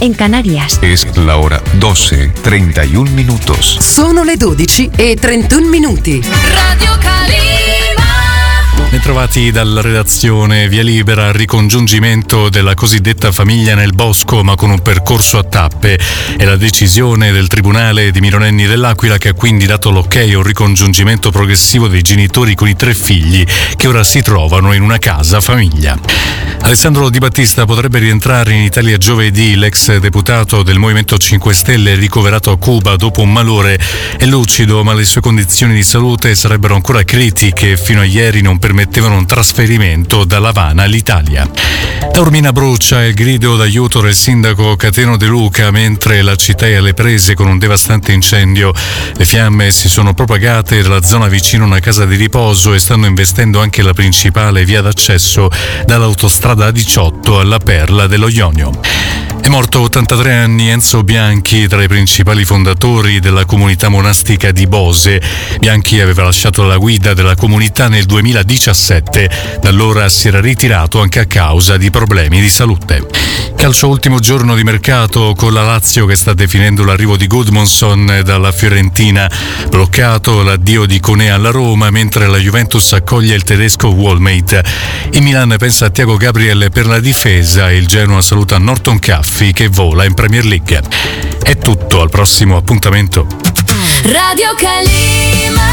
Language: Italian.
en Canarias. Es la hora 12:31 minutos. Sono le 12:31. Radio Calima. Bentrovati dalla redazione. Via libera al ricongiungimento della cosiddetta famiglia nel bosco, ma con un percorso a tappe. È la decisione del Tribunale di minorenni dell'Aquila, che ha quindi dato l'ok a un ricongiungimento progressivo dei genitori con i 3 figli che ora si trovano in una casa famiglia. Alessandro Di Battista potrebbe rientrare in Italia giovedì. L'ex deputato del Movimento 5 Stelle, ricoverato a Cuba dopo un malore, è lucido, ma le sue condizioni di salute sarebbero ancora critiche e fino a ieri non permettevano un trasferimento dall'Havana all'Italia. Taormina brucia, il grido d'aiuto del sindaco Cateno De Luca mentre la città è alle prese con un devastante incendio. Le fiamme si sono propagate dalla zona vicino a una casa di riposo e stanno investendo anche la principale via d'accesso dall'autostrada A18 alla Perla dello Ionio. È morto a 83 anni Enzo Bianchi, tra i principali fondatori della comunità monastica di Bose. Bianchi aveva lasciato la guida della comunità nel 2017, da allora si era ritirato anche a causa di problemi di salute. Calcio, ultimo giorno di mercato con la Lazio che sta definendo l'arrivo di Gudmundsson dalla Fiorentina, bloccato l'addio di Koné alla Roma, mentre la Juventus accoglie il tedesco Wallmate. Il Milan pensa a Thiago Gabriel per la difesa e il Genoa saluta Norton Caffi che vola in Premier League. È tutto, al prossimo appuntamento. Radio Calima.